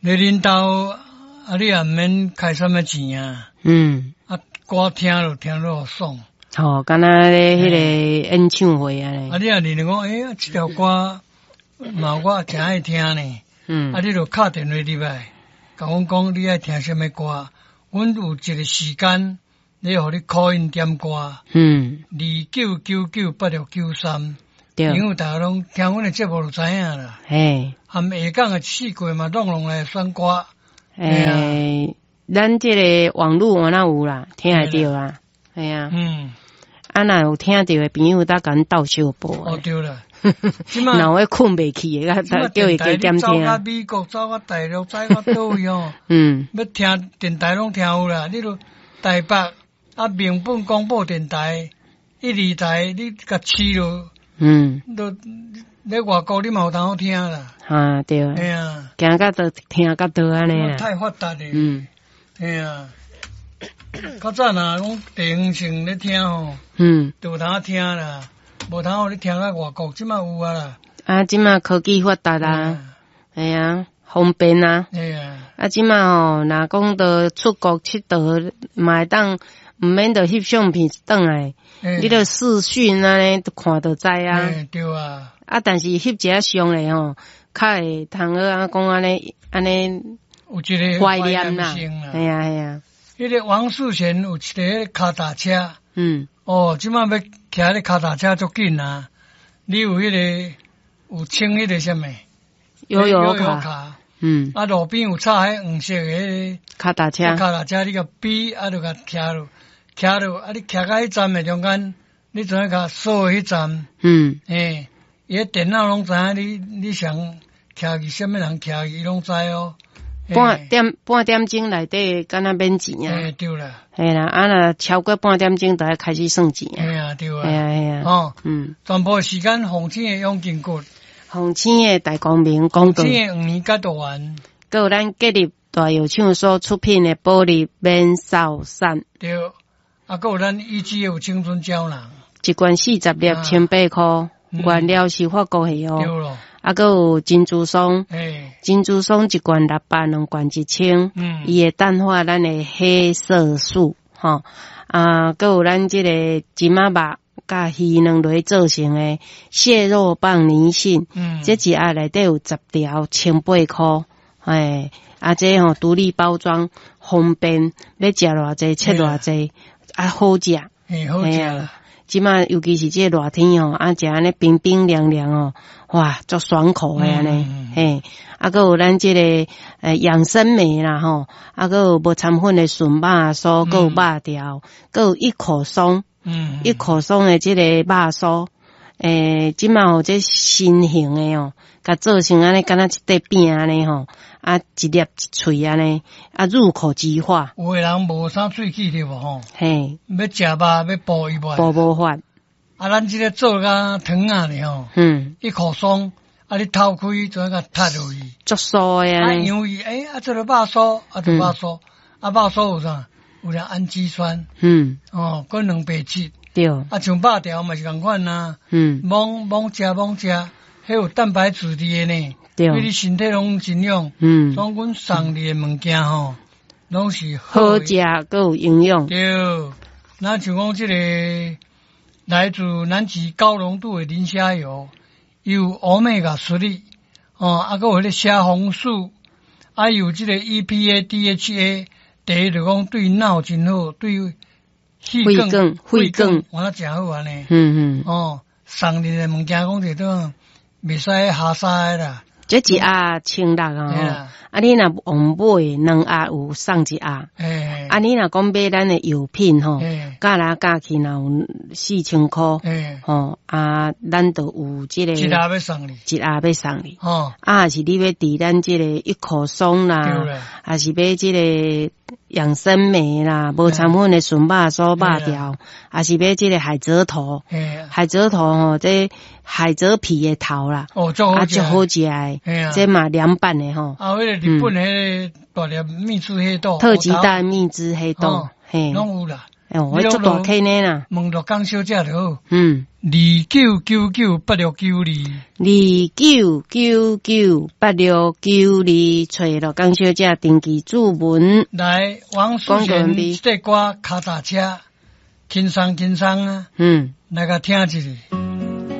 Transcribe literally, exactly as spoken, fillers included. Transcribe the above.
你领导啊，你也免开什么钱啊。嗯。啊，歌听就听落爽。 吼，敢若咧迄个演唱会啊咧。 啊，你啊，你讲，诶、欸，这条歌嘛，我真爱听呢。嗯。啊，你就敲电话入来，甲阮讲你爱听什么歌，阮有一个时间，你互你 call in 点歌。嗯。二九九九八六九三。对。因为大家拢听阮的节目就知影啦。嘿。含下港的四季嘛，拢拢来选歌。 诶，咱这个网络我那有啦，听会到啦。系啊。嗯。啊，若有听到的朋友，搭甲阮斗小报。 哦，对啦。 若会困袂去的，叫伊加减听。 走到美国，走到大陆，走到倒位哦。嗯。要听电台拢听有啦，你都台北啊，明本广播电台一二台，你甲试落。嗯。都咧外国你嘛有当好听啦。 啊，对。哎呀。行到倒听到倒安尼啊。 太发达咧。嗯。哎呀。较早若讲电信咧听吼，嗯，就有通听啦，无通咧听到外国，即摆有啊啦。 啊，即摆科技发达啦，哎呀，方便啊。哎呀，啊，即摆吼，若讲到出国佚佗，嘛会当毋免着翕相片转来，你着视讯安尼都看得知啊。 对啊。 啊，但是翕一下相咧吼，较会通好啊，讲安尼安尼有一个怀念啦。哎呀哎呀。 迄个王世贤有一个脚踏车，嗯，哦，即摆要骑迄脚踏车足紧啊！你有迄、那个有穿迄个什么？ 悠悠卡，嗯， 啊，路边有插迄黄色个脚踏车， 脚踏车你甲比，啊，就甲骑落，骑落，啊，你骑到迄站的中间，你怎样甲扫迄站？嗯，诶，伊个电脑拢知影你你想骑去什么人骑去，拢知哦。 半点半点钟内底，敢若免钱啊？ 哎，对啦。 系啦，啊，若超过半点钟，就要开始算钱啊。 哎呀，对啊。 哎呀，哎呀。 哦，嗯，全部时间红星的永金国， 红星的大光明广告， 红星的五年甲读完， 还有咱吉利大药厂所出品的玻璃免扫伞。 对，啊，还有咱一季有青春胶囊， 一罐四十粒，千八块，原料是法国的哦。 对咯。 啊，还有珍珠松，珍珠松一罐六百，两罐一千。嗯，伊会淡化咱的黑色素，吼。啊，还有咱这个金仔肉甲鱼卵类做成的蟹肉棒泥性，嗯，这一盒内底有十条，千八块。哎，啊，这吼独立包装，方便，要食偌济，切偌济，啊，好食。 嘿，好食。 即马尤其是这热天哦，啊，食安尼冰冰凉凉哦，哇，足爽口的安尼，嘿，啊，还有咱这个呃养生梅啦吼，啊，还有无掺粉的笋肉酥，还有肉条，还有一口松，嗯，一口松的这个肉酥，诶，即马有这新型的哦，甲做成安尼，敢若一块饼安尼吼，啊，一粒一喙安尼，啊，入口即化。 有的人无啥喙齿对无吼？嘿，要食肉要补伊无？ 补无法。 啊，咱即个做甲糖啊哩吼，嗯，一口松，啊，你透开就甲塌落去， 足酥的啊，因为诶，啊，做个肉酥，啊，做肉酥，啊，肉酥有啥？有俩氨基酸，嗯，哦，搁两白质。对，啊，像肉条嘛是共款呐，嗯，猛猛食猛食，迄有蛋白质伫的呢，对，对你身体拢真用，嗯，所以阮送你的物件吼，拢是好食，搁有营养。 对，那像讲这个来自南极高浓度的磷虾油，有欧米伽十粒，哦，啊，搁有迄个虾红素，啊，有这个 E P A D H A， 第一就讲对脑真好，对。 肺更肺更， 我那真好安尼。嗯嗯。哦，送你的物件讲这种袂使下沙啦。 这一盒千六啊！啊，你若往买两盒有送一盒。诶。啊，你若讲买咱的药品吼，加来加去若有四千块。诶。吼啊，咱就有这个。 一盒要送你。 一盒要送你。哦。啊，是你要伫咱这个一口松啦，还是买这个？养生梅啦，无掺粉的笋肉酥肉条，还是买这个海蜇头，海蜇头吼，这海蜇皮的头啦，哦，足好食，啊，足好食的，这嘛凉拌的吼。 啊，迄个日本迄个大粒蜜汁黑豆， 特级大蜜汁黑豆， 嘿，拢有啦。 哎，我做大体呢啦。 问到江小姐就好。 嗯。 二九九九八六九二。 二九九九八六九二，找到江小姐登记注文。 来，王淑贤这歌卡踏车，轻松轻松啊。 嗯。 来个听一下。